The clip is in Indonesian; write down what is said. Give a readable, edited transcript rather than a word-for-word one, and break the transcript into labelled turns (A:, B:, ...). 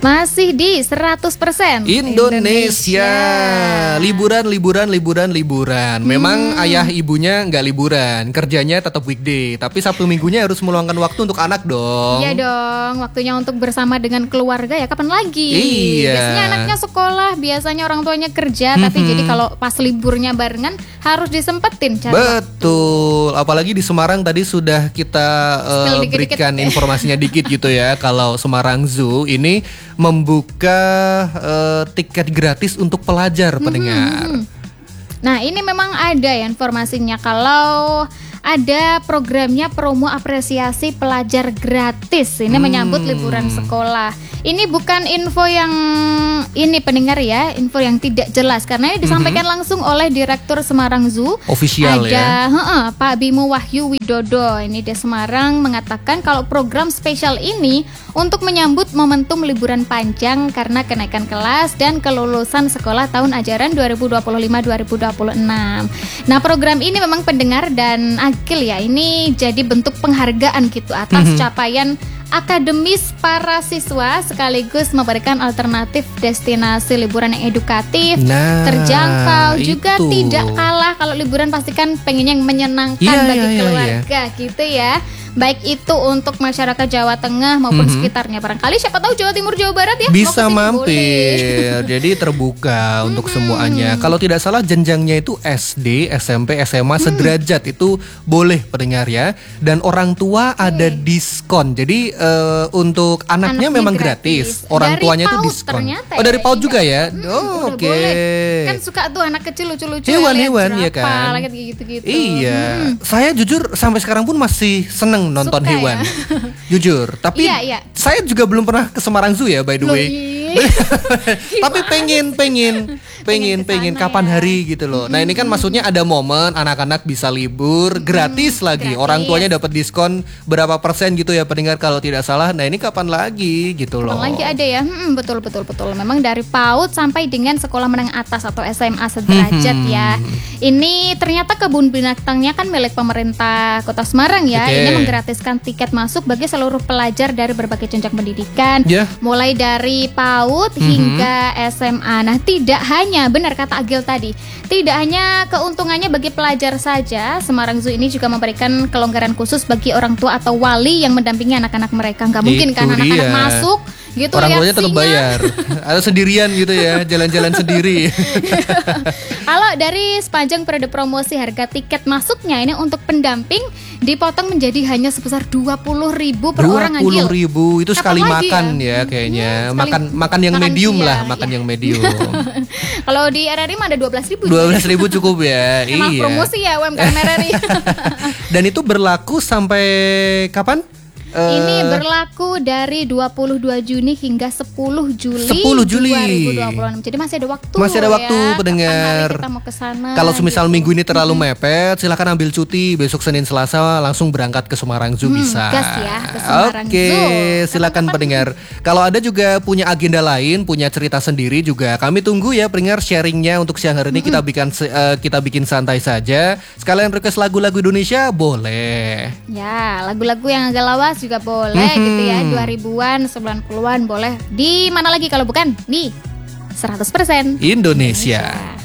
A: Masih di 100%
B: Indonesia. Liburan. Memang ayah ibunya nggak liburan, kerjanya tetap weekday. Tapi Sabtu Minggunya harus meluangkan waktu untuk anak dong.
A: Iya dong, waktunya untuk bersama dengan keluarga ya kapan lagi?
B: Iya.
A: Biasanya anaknya sekolah, biasanya orang tuanya kerja. Tapi jadi kalau pas liburnya barengan harus disempetin.
B: Betul. Apalagi di Semarang tadi sudah kita berikan informasinya dikit gitu ya. Kalau Semarang Zoo ini membuka tiket gratis untuk pelajar pendengar.
A: Nah ini memang ada ya informasinya kalau ada programnya promo apresiasi pelajar gratis. Ini menyambut liburan sekolah. Ini bukan info yang ini pendengar ya, info yang tidak jelas karena ini disampaikan langsung oleh Direktur Semarang Zoo.
B: Official
A: ada,
B: ya.
A: Pak Bimo Wahyu Widodo. Ini di Semarang mengatakan kalau program spesial ini untuk menyambut momentum liburan panjang karena kenaikan kelas dan kelulusan sekolah tahun ajaran 2025-2026. Nah program ini memang pendengar dan Akil ya, ini jadi bentuk penghargaan gitu atas capaian akademis para siswa sekaligus memberikan alternatif destinasi liburan yang edukatif, terjangkau, juga tidak kalah kalau liburan pastikan pengen yang menyenangkan bagi keluarga gitu ya. Baik itu untuk masyarakat Jawa Tengah maupun sekitarnya. Barangkali siapa tahu Jawa Timur, Jawa Barat ya
B: bisa mampir. Jadi terbuka untuk semuanya. Kalau tidak salah jenjangnya itu SD, SMP, SMA sederajat itu boleh pendengar ya. Dan orang tua ada diskon. Jadi untuk anaknya memang gratis. Orang tuanya itu diskon. Dari PAUD juga ya. Oke.
A: Kan suka tuh anak kecil lucu-lucu
B: hewan-hewan ya kan.
A: Gitu-gitu.
B: Iya. Saya jujur sampai sekarang pun masih seneng nonton hewan. Jujur. Tapi saya juga belum pernah ke Semarang Zoo ya by the way. Tapi pengen kapan hari gitu loh. Nah ini kan maksudnya ada momen anak-anak bisa libur gratis lagi. Orang tuanya dapat diskon berapa persen gitu ya pendengar kalau tidak salah. Nah ini kapan lagi gitu loh.
A: Kapan lagi ada ya. Betul. Memang dari PAUD sampai dengan sekolah menengah atas atau SMA sederajat ya. Ini ternyata kebun binatangnya kan milik pemerintah Kota Semarang ya. Ini menggratiskan tiket masuk bagi seluruh pelajar dari berbagai jenjang pendidikan. Mulai dari PAUD hingga SMA. Nah tidak hanya, benar kata Agil tadi, tidak hanya keuntungannya bagi pelajar saja, Semarang Zoo ini juga memberikan kelonggaran khusus bagi orang tua atau wali yang mendampingi anak-anak mereka. Nggak mungkin kan anak-anak masuk gitu
B: orang tuanya tetap bayar. Atau sendirian gitu ya, jalan-jalan sendiri.
A: Kalau dari sepanjang periode promosi harga tiket masuknya ini untuk pendamping dipotong menjadi hanya sebesar 20.000 per orang.
B: 20.000 itu sekali makan ya kayaknya. Makan yang medium lah, makan yang medium.
A: Kalau di RRI mah ada 12.000.
B: 12.000 cukup ya.
A: Emang promosi ya UMKM RRI.
B: Dan itu berlaku sampai kapan?
A: Ini berlaku dari 22 Juni hingga 10 Juli 2026. Jadi masih ada waktu.
B: Masih ada waktu pendengar.
A: Kita mau ke sana.
B: Kalau semisal minggu ini terlalu mepet, silakan ambil cuti besok Senin Selasa langsung berangkat ke Semarang Zoo bisa.
A: Gas ya ke Semarang Zoo.
B: Silakan pendengar. Kalau ada juga punya agenda lain, punya cerita sendiri juga, kami tunggu ya pendengar sharingnya untuk siang hari ini kita bikin santai saja. Sekalian request lagu-lagu Indonesia boleh.
A: Ya, lagu-lagu yang agak lawas juga boleh gitu ya, 2000-an, 90-an boleh. Di mana lagi kalau bukan di 100%
B: Indonesia.